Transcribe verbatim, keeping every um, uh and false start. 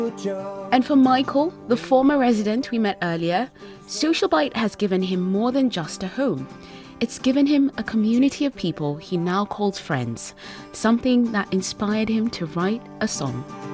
And for Michael, the former resident we met earlier, Social Bite has given him more than just a home. It's given him a community of people he now calls friends, something that inspired him to write a song.